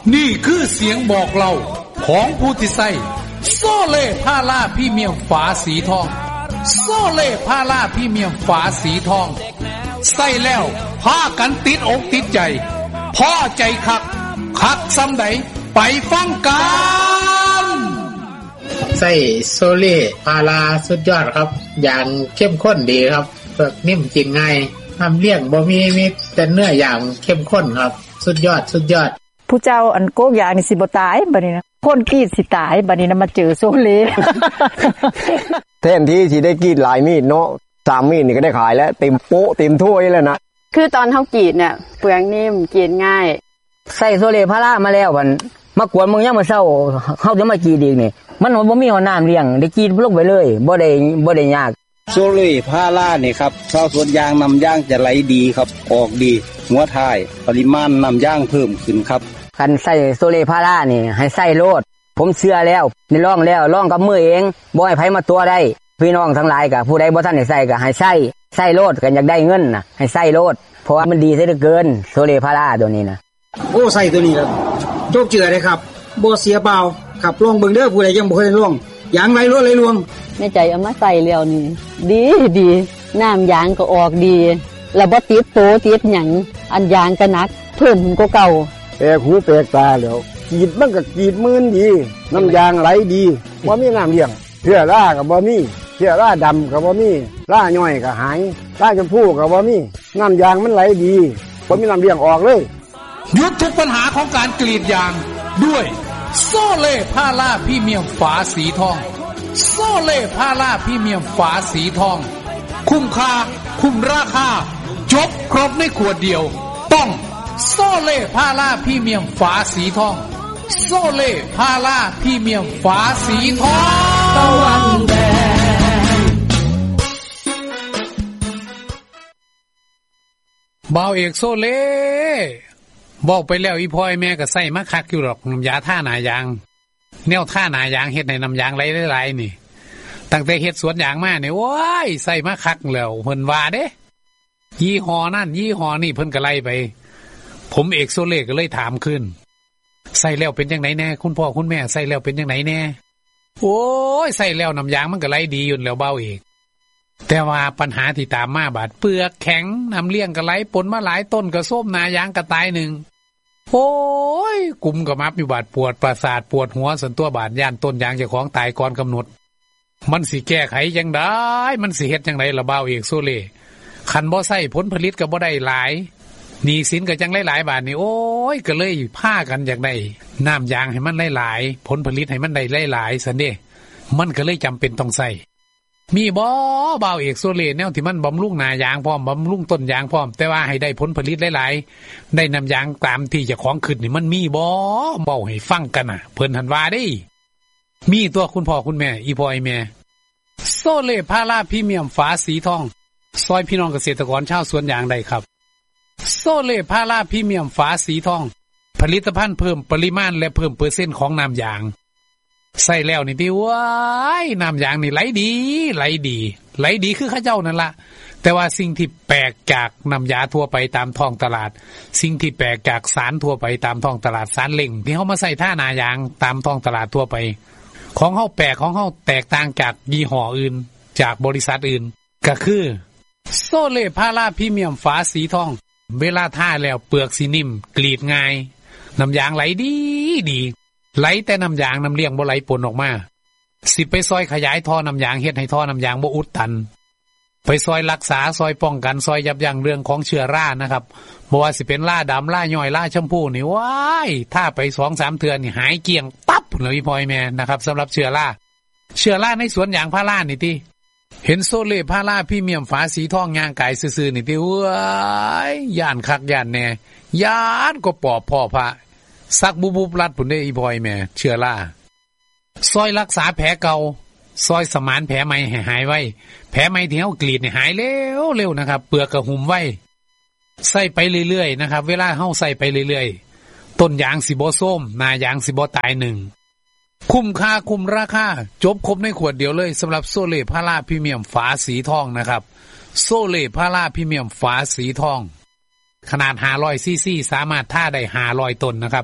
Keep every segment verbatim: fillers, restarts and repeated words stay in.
นี่คือเสียงบอกเล่าของผู้ที่ใส่โซเล่พาราพรีเมียมฝาสีทองโซเล่พาราพรีเมียมฝาสีทองใส่แล้วพากันติดอกติดใจพอใจคักคักซ้ำใดไปฟังกันใส่โซเล่พาราสุดยอดครับอย่างเข้มข้นดีครับเปิกนิ่มกินง่ายทำเลี้ยงบ่มีมีแต่เนื้ออย่างเข้มข้นครับสุดยอดสุดยอดผู้เจ้าอันโกกยานี่สิบ่ตายบัดนี้นะคนกรีดสิตายบัดนี้นะมาเจอโซเล่แทนที่สิได้กรีดหลายมีดเนาะสามมีดนี่ก็ได้ขายแล้วเต็มโป๊ะเต็มถ้วยแล้วนะคือตอนเฮากรีดเนี่ยเปลือกนิ่มกรีดง่ายใส่โซเล่พารามาแล้วบัดมากวนมึงยามมื้อเช้าเฮาจะมากรีดอีกนี่มันบ่มีน้ำเลี้ยงได้กรีดลงไปเลยบ่ได้บ่ได้ยากโซเล่พารานี่ครับชาวสวนยางนำยางจะไหลดีครับออกดีหัวท้ายปริมาณนำยางเพิ่มขึ้นครับคันใส่โซเล่พารานี่ให้ใส่โลดผมเชื่อแล้วได้ลองแล้วลองกับมือเองบ่ให้ไผมาตัวได้พี่น้องทั้งหลายก็ผู้ใดบ่ทันได้ใส่ก็ให้ใส่ใส่โลดกันอยากได้เงินน่ะให้ใส่โลดเพราะว่ามันดีซะเหลือเกินโซเล่พาราตัวนี้นะโอ้ใส่ตัวนี้ครับโจกเจือเลยครับบ่เสียเปล่าครับลองเบิ่งเด้อผู้ใดยังบ่เคยลองยางไหลรวดไหลรวงแม่ใจเอามาใส่แล้วนี่ดีดีน้ำยางก็ออกดีแล้วบ่ติดโตติดหยังอันยางก็หนักเพิ่มกว่าเก่าแปลกหูแปลกตาแล้วกรีดมันก็กรีดมื่นดีน้ำยางไหลดีบ่มีน้ำเลี้ยงเชื้อราก็บ่มีเชื้อราดำก็บ่มีราย่อยก็หายราชมพูก็บ่มีน้ำยางมันไหลดีบ่มีน้ำเลี้ยงออกเลยหยุดทุกปัญหาของการกรีดยางด้วยโซเล่พาราพรีเมียมฝาสีทองโซเล่พาราพรีเมียมฝาสีทองคุ้มค่าคุ้มราคาจบครบในขวดเดียวต้องโซเล่พาราพรีเมียมฝาสีทองโซเล่พาราพรีเมียมฝาสีทองตะวันแดงบ่าวเอกโซเล่บอกไปแล้วอีพ่อยแม่ก็ใส่มาคักอยู่หรอกน้ำยาท่าหนายางแนวท่าหนายางเฮ็ดในน้ำยางไหลๆนี่ตั้งแต่เฮ็ดสวนยางมาเนี่ยโอ้ยใส่มาคักแล้วเพิ่นว่าเด้ยี่ห้อนั่นยี่ห้อนี่เพิ่นก็ไล่ไปผมเอกโซเล่ก็เลยถามขึ้นใส่แล้วเป็นจังได๋แน่คุณพ่อคุณแม่ใส่แล้วเป็นจังได๋แน่โอ้ยใส่แล้วน้ำยางมันก็ไหลดีอยู่แล้วเบาเอกแต่ว่าปัญหาที่ตามมาบาดเปลือกแข็งน้ำเลี้ยงก็ไหลปนมาหลายต้นก็ส้มนายางก็ตายหนึ่งโอ้ยกุมกับมับอยู่บาดปวดประสาทปวดหัวสันตัวบาดย่านต้นยางเจ้าของตายก่อนกำหนดมันสิแก้ไขจังได๋มันสิเฮ็ดจังได๋ล่ะบ่าวเอกโซเล่คันบ่ใส่ผลผลิตก็บ่ได้หลายหนี้สินก็จังหลายๆบาทนี่โอ้ยก็เลยพากันอยากได้น้ำยางให้มันหลายๆผลผลิตให้มันได้หลายๆซั่นเด้มันก็เลยจำเป็นต้องใส่มีบ่บ่าวเอกโซเล่แนวที่มันบำรุงหน้ายางพร้อมบำรุงต้นยางพร้อมแต่ว่าให้ได้ผลผลิตหลายๆได้น้ำยางตามที่เจ้าของขึ้นนี่มันมีบ่เว้าให้ฟังกันน่ะเพิ่นหันว่าเด้มีตัวคุณพ่อคุณแม่อีพ่ออีแม่โซเล่พาราพรีเมียมฝาสีทองซอยพี่น้องเกษตรกรชาวสวนยางได้ครับโซเล่พาราพรีเมียมฝาสีทองผลิตภัณฑ์เพิ่มปริมาณและเพิ่มเปอร์เซ็นต์ของน้ำยางใส่แล้วนี่พี่ว้ายน้ำยางนี่ไหลดีไหลดีไหลดีคือข้าเจ้านั่นละแต่ว่าสิ่งที่แปลกจากน้ำยาทั่วไปตามท้องตลาดสิ่งที่แปลกจากสารทั่วไปตามท้องตลาดสารเล่งที่เขามาใส่ท่านายางตามท้องตลาดทั่วไปของเขาแปลกของเขาแตกต่างจากยี่ห้ออื่นจากบริษัทอื่นก็คือโซเล่พาราพรีเมียมฝาสีทองเวลาท่าแล้วเปลือกสีนิ่มกรีดง่ายน้ำยางไหลดีดีไหลแต่น้ำยางน้ำเลี้ยงบ่ไหลปนออกมาสิไปซอยขยายท่อน้ำยางเฮ็ดให้ท่อน้ำยางบ่อุดตันไปซอยรักษาซอยป้องกันซอยยับยั้งเรื่องของเชื้อรานะครับบ่ว่าสิเป็นราดำราย่อยราชมพูนี่ว้ายถ้าไป สองสาม เทื่อนี่หายเกลี้ยงปั๊บเลยพ่อแม่นะครับสำหรับเชื้อราเชื้อราในสวนยางพารานี่ติเห็นโซเล่พาราพรีเมียมฝาสีทองย่างกายซื่อๆนี่ติว้ายย่านคักย่านแน่ย่านก็ปอบพ่อพระสักบุบๆรัดพุ่นได้อีพ่อยแม่เชื้อราซอยรักษาแผลเก่าซอยสมานแผลใหม่ให้หายไว้แผลใหม่ที่เฮากรีดนี่หายเร็วๆนะครับเปลือกก็หุ้มไว้ใส่ไปเรื่อยๆนะครับเวลาเฮาใส่ไปเรื่อยๆต้นยางสิบ่ส้มหน้ายางสิบ่ตายหนึ่งคุ้มค่าคุ้มราคาจบครบในขวดเดียวเลยสำหรับโซเล่พาราพรีเมียมฝาสีทองนะครับโซเล่พาราพรีเมียมฝาสีทองขนาดห้าร้อยซีซีสามารถท่าได้ห้าร้อยต้นนะครับ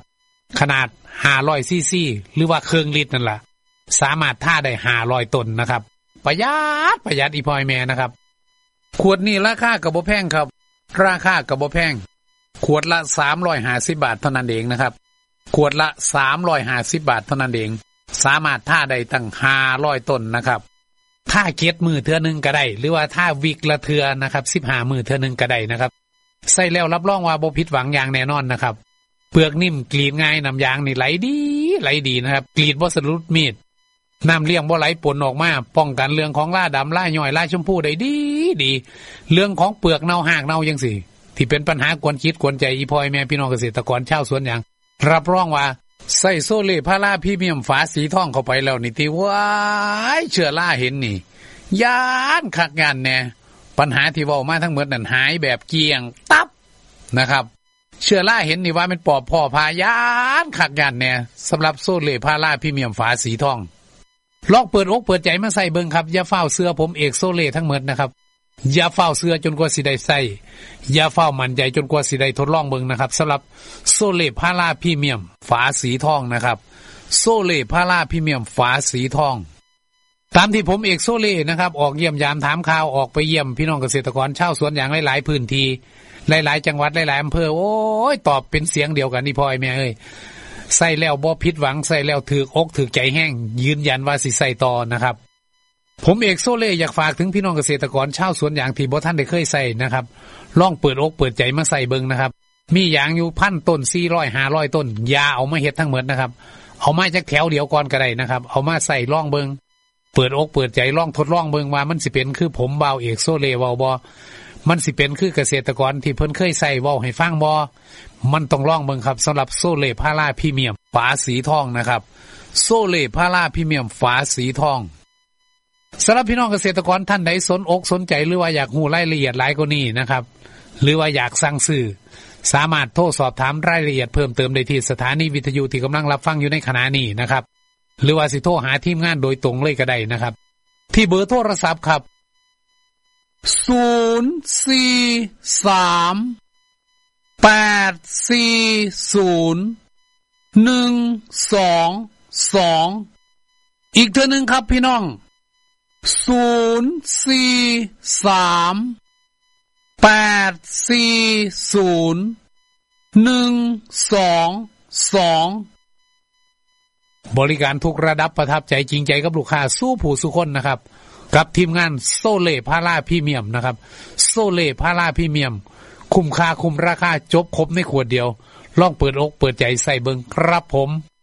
ขนาดห้าร้อยซีซีหรือว่าเครื่องลิตรนั่นล่ะสามารถท่าได้ห้าร้อยต้นนะครับประหยัดประหยัดอีพอยแม่นะครับขวดนี้ราคาก็บ่แพงครับราคาก็บ่แพงขวดละสามร้อยห้าสิบบาทเท่านั้นเองนะครับขวดละสามร้อยห้าสิบบาทเท่านั้นเองสามารถท่าได้ตั้งห้าร้อยต้นนะครับท่าเก็ดมือเทื่อนึงก็ได้หรือว่าท่าวิกละเทื่อนะครับสิบห้ามือเทื่อนึงก็ได้นะครับใส่แล้วรับรองว่าบ่ผิดหวังอย่างแน่นอนนะครับเปลือกนิ่มกรีดง่ายน้ำยางนี่ไหลดีไหลดีนะครับกรีดบ่สะดุดมีดน้ำเลี้ยงบ่ไหลปนออกมาป้องกันเรื่องของล่าดำล่าย่อยล่าชมพูได้ดีดีเรื่องของเปลือกเน่าหากเน่าจังซี่ที่เป็นปัญหากวนคิดกวนใจอีพอยแม่พี่น้องเกษตรกรชาวสวนยางรับรองว่าใส่โซเล่พาราพรีเมียมฝาสีทองเข้าไปแล้วนี่ติว้ายเชื้อราเห็นนี่ย่านคักงานแน่ปัญหาที่เว้ามาทั้งหมดนั่นหายแบบเกลี้ยงตับนะครับเชื้อราเห็นนี่ว่าเป็นปอบพ่อพายานคักงานแน่สำหรับโซเล่พาราพรีเมียมฝาสีทองลองเปิดอกเปิดใจมาใส่เบิ่งครับอย่าเฝ้าเสื้อผมเอกโซเล่ทั้งหมดนะครับอย่าเฝ้าเสื้อจนกว่าสิได้ใส่อย่าเฝ้ามั่นใจจนกว่าสิได้ทดลองเบิ่งนะครับสำหรับโซเล่พาราพรีเมียมฝาสีทองนะครับโซเล่พาราพรีเมียมฝาสีทองตามที่ผมเอกโซเล่นะครับออกเยี่ยมยามถามข่าวออกไปเยี่ยมพี่น้องเกษตรกรชาวสวนยางหลายๆพื้นที่หลายๆจังหวัดหลายๆอำเภอโอ้ยตอบเป็นเสียงเดียวกันนี่พ่อไอ้แม่เอ้ยใส่แล้วบ่ผิดหวังใส่แล้วถือกอกถือใจแห้งยืนยันว่าสิใส่ต่อนะครับผมเอกโซเล่อยากฝากถึงพี่น้องเกษตรกรชาวสวนยางที่บ่ท่านได้เคยใส่นะครับลองเปิดอกเปิดใจมาใส่เบิ่งนะครับมียางอยู่พันต้นสี่ร้อย ห้าร้อยต้นอย่าเอามาเฮ็ดทั้งหมดนะครับเอามาจากแถวเดียวก่อนก็ได้นะครับเอามาใส่ลองเบิ่งเปิดอกเปิดใจลองทดลองเบิ่งว่ามันสิเป็นคือผมบ่าวเอกโซเล่เว้าบ่มันสิเป็นคือเกษตรกรที่เพิ่นเคยใส่เว้าให้ฟังบ่มันต้องลองเบิ่งครับสำหรับโซเล่พาราพรีเมียมฝาสีทองนะครับโซเล่พาราพรีเมียมฝาสีทองสำหรับพี่น้องเกษตรกรท่านใดสนอกสนใจหรือว่าอยากรู้รายละเอียดหลายกว่านี้นะครับหรือว่าอยากสั่งซื้อสามารถโทรสอบถามรายละเอียดเพิ่มเติมได้ที่สถานีวิทยุที่กำลังรับฟังอยู่ในขณะนี้นะครับหรือว่าสิโทรหาทีมงานโดยตรงเลยก็ได้นะครับที่เบอร์โทรศัพท์ครับศูนย์ สี่ สาม แปด สี่ ศูนย์ หนึ่ง สอง สองอีกเทื่อนึงครับพี่น้องศูนย์ สี่ สาม แปด สี่ ศูนย์ หนึ่ง สอง สองบริการทุกระดับประทับใจจริงใจกับลูกค้าสู้ผู้สู้คนนะครับกับทีมงานโซเล่พาราพรีเมียมนะครับโซเล่พาราพรีเมียมคุ้มค่าคุ้มราคาจบครบในขวดเดียวลองเปิดอกเปิดใจใส่เบิ่งครับผม